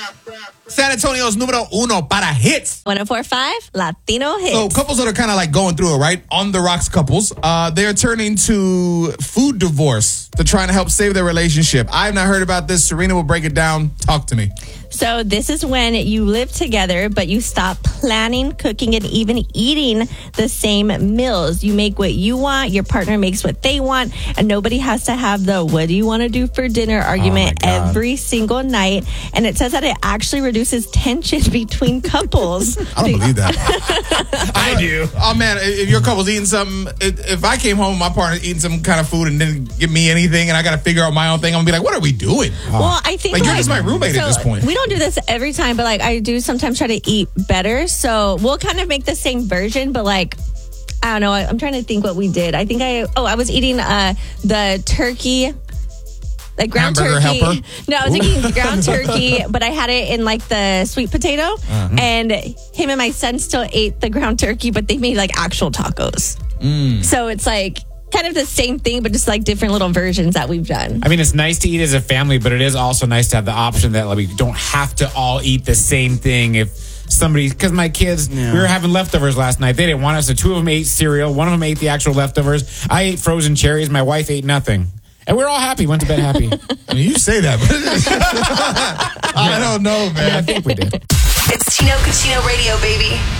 San Antonio's número uno para hits. 104.5 Latino Hits. So couples that are kind of like going through it, right? On the rocks couples, they're turning to food divorce to try and help save their relationship. I've not heard about this. Serena will break it down. Talk to me. So this is when you live together, but you stop planning, cooking, and even eating the same meals. You make what you want, your partner makes what they want, and nobody has to have the what do you want to do for dinner argument every single night. And it says that it actually reduces tension between couples. I don't believe that. I do. Oh, man, if your couple's eating something, if I came home, my partner's eating some kind of food and didn't give me anything, and I got to figure out my own thing, I'm going to be like, what are we doing? Well, I think like you're just my roommate at this point. We don't do this every time, but like I do sometimes try to eat better. So we'll kind of make the same version, but like, I don't know. I'm trying to think what we did. I think I was eating the turkey, like ground Hamburger turkey. helper? No, I was eating ground turkey, but I had it in like the sweet potato. And him and my son still ate the ground turkey, but they made like actual tacos. So it's like kind of the same thing, but just like different little versions that we've done. I mean, it's nice to eat as a family, but it is also nice to have the option that like, we don't have to all eat the same thing. If somebody, because my kids, we were having leftovers last night. They didn't want us. So two of them ate cereal. One of them ate the actual leftovers. I ate frozen cherries. My wife ate nothing. And we're all happy. Went to bed happy. I mean, you say that, but I don't know, man. I think we did. It's Tino Cucino Radio, baby.